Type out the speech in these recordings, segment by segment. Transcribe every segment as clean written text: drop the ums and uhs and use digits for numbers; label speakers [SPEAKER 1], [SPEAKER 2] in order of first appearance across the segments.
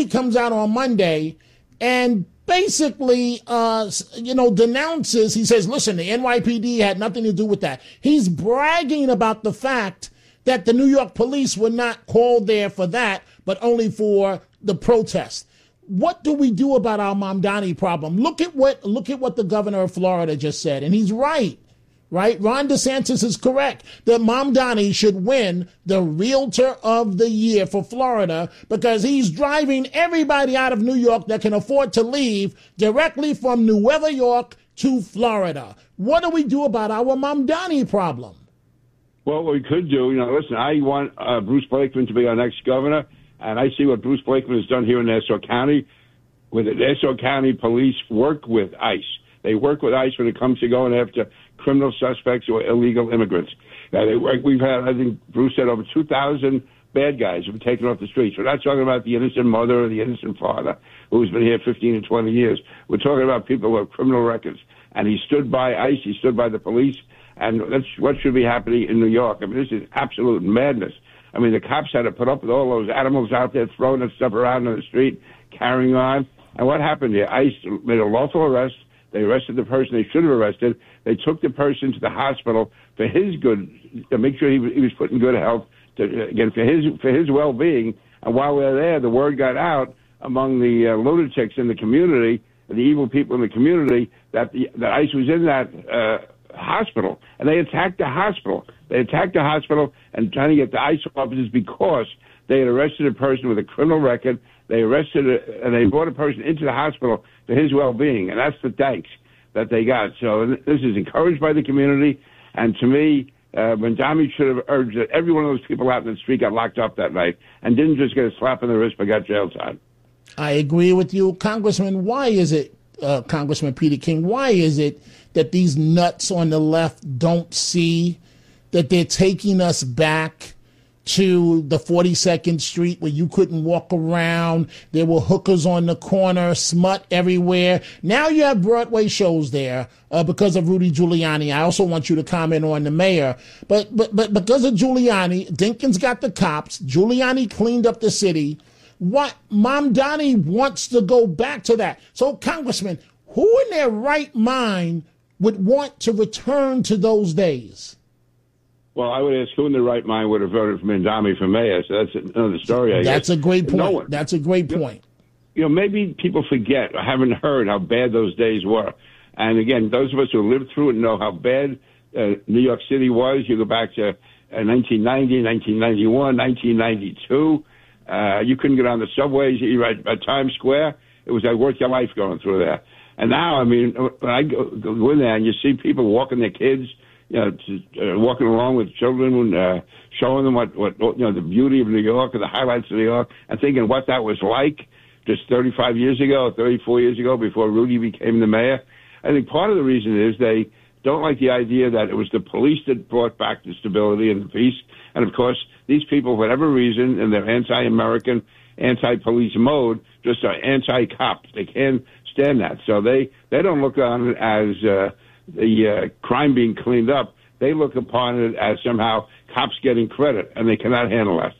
[SPEAKER 1] He comes out on Monday and basically, denounces. He says, listen, the NYPD had nothing to do with that. He's bragging about the fact that the New York police were not called there for that, but only for the protest. What do we do about our Mamdani problem? Look at what the governor of Florida just said, and he's right. Right? Ron DeSantis is correct that Mamdani should win the Realtor of the Year for Florida because he's driving everybody out of New York that can afford to leave directly from Nueva York to Florida. What do we do about our Mamdani problem?
[SPEAKER 2] Well, what we could do, listen, I want Bruce Blakeman to be our next governor, and I see what Bruce Blakeman has done here in Nassau County. With the Nassau County police work with ICE. They work with ICE when it comes to going after criminal suspects or illegal immigrants. We've had, I think Bruce said, over 2,000 bad guys have been taken off the streets. We're not talking about the innocent mother or the innocent father who's been here 15 and 20 years. We're talking about people who have criminal records. And he stood by ICE, he stood by the police, and that's what should be happening in New York. I mean, this is absolute madness. I mean, the cops had to put up with all those animals out there throwing that stuff around on the street, carrying on. And what happened here? ICE made a lawful arrest. They arrested the person they should have arrested. They took the person to the hospital for his good, to make sure he was put in good health, for his well-being. And while they were there, the word got out among the lunatics in the community, the evil people in the community, that ICE was in that hospital. And they attacked the hospital. They attacked the hospital and trying to get the ICE officers because they had arrested a person with a criminal record. They arrested and they brought a person into the hospital for his well-being, and that's the thanks that they got. So this is encouraged by the community, and to me, Mamdani should have urged that every one of those people out in the street got locked up that night and didn't just get a slap on the wrist but got jail time.
[SPEAKER 1] I agree with you. Congressman, why is it, Congressman Peter King, why is it that these nuts on the left don't see that they're taking us back to the 42nd Street where you couldn't walk around? There were hookers on the corner, smut everywhere. Now you have Broadway shows there because of Rudy Giuliani. I also want you to comment on the mayor. But because of Giuliani, Dinkins got the cops. Giuliani cleaned up the city. What Mamdani wants to go back to that. So, Congressman, who in their right mind would want to return to those days?
[SPEAKER 2] Well, I would ask who in their right mind would have voted for Mamdani for mayor. So that's another story, I guess.
[SPEAKER 1] That's a great point.
[SPEAKER 2] No one.
[SPEAKER 1] That's a great point.
[SPEAKER 2] Maybe people forget or haven't heard how bad those days were. And again, those of us who lived through it know how bad New York City was. You go back to 1990, 1991, 1992. You couldn't get on the subways. You're at Times Square. It was like worth your life going through there. And now, I mean, when I go in there and you see people walking their kids, walking along with children, showing them what the beauty of New York or the highlights of New York, and thinking what that was like just 35 years ago, 34 years ago, before Rudy became the mayor. I think part of the reason is they don't like the idea that it was the police that brought back the stability and the peace. And of course, these people, for whatever reason, in their anti-American, anti-police mode, just are anti-cop. They can't stand that. So they don't look on it as the crime being cleaned up. They look upon it as somehow cops getting credit, and they cannot handle that.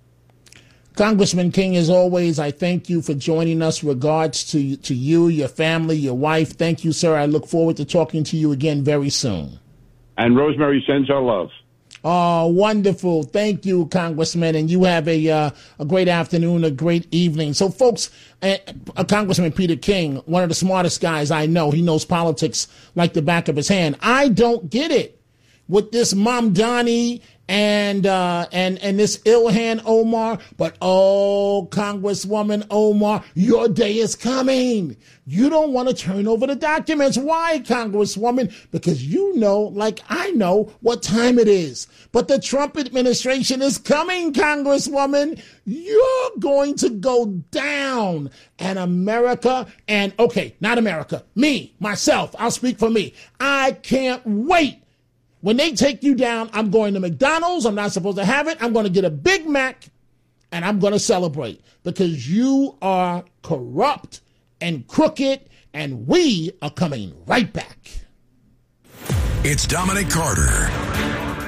[SPEAKER 1] Congressman King, as always, I thank you for joining us. Regards to you, your family, your wife. Thank you, sir. I look forward to talking to you again very soon. And
[SPEAKER 2] Rosemary sends her love.
[SPEAKER 1] Oh, wonderful. Thank you, Congressman. And you have a great afternoon, a great evening. So, folks, Congressman Peter King, one of the smartest guys I know. He knows politics like the back of his hand. I don't get it with this Mamdani and this Ilhan Omar. But, oh, Congresswoman Omar, your day is coming. You don't want to turn over the documents. Why, Congresswoman? Because you know, like I know, what time it is. But the Trump administration is coming, Congresswoman. You're going to go down. And America, and okay, not America, me, myself, I'll speak for me. I can't wait. When they take you down, I'm going to McDonald's. I'm not supposed to have it. I'm going to get a Big Mac, and I'm going to celebrate because you are corrupt and crooked, and we are coming right back.
[SPEAKER 3] It's Dominic Carter.